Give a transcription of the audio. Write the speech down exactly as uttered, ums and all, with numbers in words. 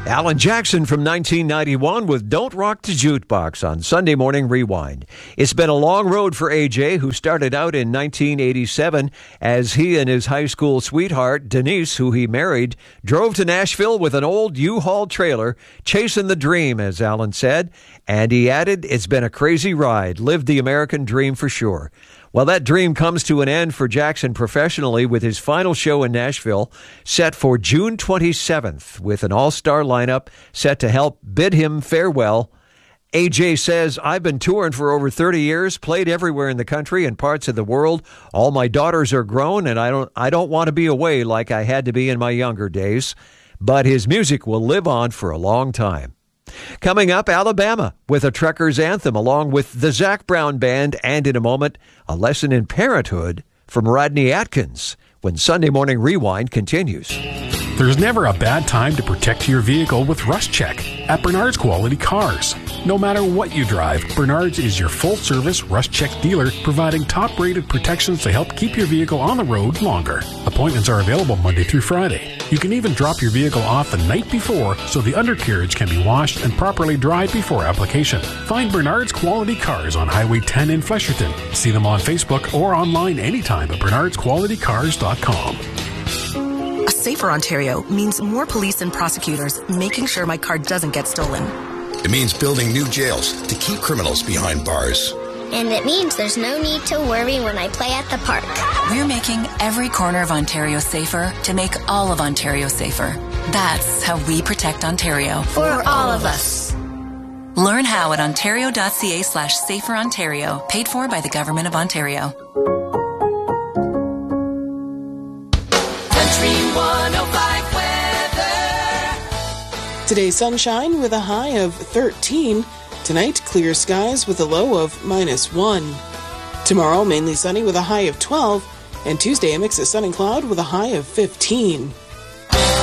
Alan Jackson from nineteen ninety-one with Don't Rock the Jukebox on Sunday Morning Rewind. It's been a long road for A J, who started out in nineteen eighty-seven as he and his high school sweetheart, Denise, who he married, drove to Nashville with an old U-Haul trailer, chasing the dream, as Alan said. And he added, it's been a crazy ride. Lived the American dream for sure. Well, that dream comes to an end for Jackson professionally with his final show in Nashville set for June twenty-seventh with an all-star lineup set to help bid him farewell. A J says, I've been touring for over thirty years, played everywhere in the country and parts of the world. All my daughters are grown, and I don't, I don't want to be away like I had to be in my younger days. But his music will live on for a long time. Coming up, Alabama with a trucker's anthem along with the Zac Brown Band, and in a moment, a lesson in parenthood from Rodney Atkins when Sunday Morning Rewind continues. There's never a bad time to protect your vehicle with Rust Check at Bernard's Quality Cars. No matter what you drive, Bernard's is your full-service Rust Check dealer, providing top-rated protections to help keep your vehicle on the road longer. Appointments are available Monday through Friday. You can even drop your vehicle off the night before so the undercarriage can be washed and properly dried before application. Find Bernard's Quality Cars on Highway ten in Flesherton. See them on Facebook or online anytime at bernards quality cars dot com. A safer Ontario means more police and prosecutors making sure my car doesn't get stolen. It means building new jails to keep criminals behind bars. And it means there's no need to worry when I play at the park. We're making every corner of Ontario safer to make all of Ontario safer. That's how we protect Ontario. For all of us. Learn how at ontario.ca slash safer Ontario. Paid for by the Government of Ontario. Today, sunshine with a high of thirteen. Tonight, clear skies with a low of minus one. Tomorrow, mainly sunny with a high of twelve. And Tuesday, a mix of sun and cloud with a high of fifteen.